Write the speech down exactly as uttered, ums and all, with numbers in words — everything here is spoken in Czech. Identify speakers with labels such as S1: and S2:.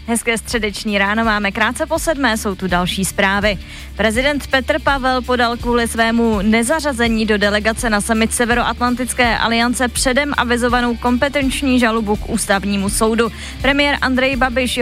S1: Hezké středeční ráno, máme krátce po sedmé, jsou tu další zprávy. Prezident Petr Pavel podal kvůli svému nezařazení do delegace na summit Severoatlantické aliance předem avizovanou kompetenční žalobu k ústavnímu soudu. Premiér Andrej Babiš